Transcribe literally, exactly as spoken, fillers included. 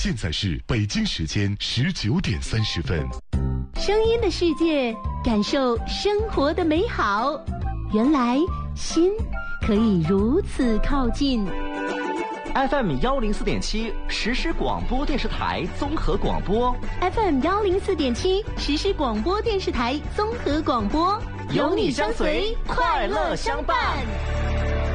现在是北京时间十九点三十分。 声音的世界，感受生活的美好。原来心可以如此靠近。 F M 幺零四点七实时广播电视台综合广播 ，F M 幺零四点七实时广播电视台综合广播， 有你相随，快乐相伴。